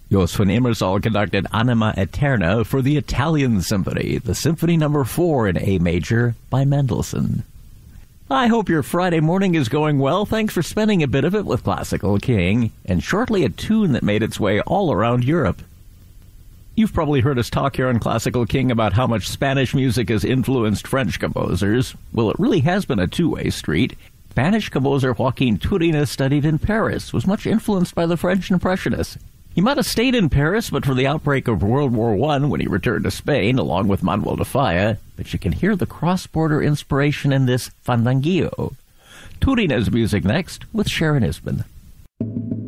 Jos van Immersal conducted Anima Eterna for the Italian Symphony, the Symphony No. 4 in A major by Mendelssohn. I hope your Friday morning is going well. Thanks for spending a bit of it with Classical King, and shortly a tune that made its way all around Europe. You've probably heard us talk here on Classical King about how much Spanish music has influenced French composers. Well, it really has been a two-way street. Spanish composer Joaquin Turina studied in Paris, was much influenced by the French Impressionists. He might have stayed in Paris, but for the outbreak of World War I when he returned to Spain, along with Manuel de Falla, but you can hear the cross-border inspiration in this Fandanguillo. Turina's music next with Sharon Isbin.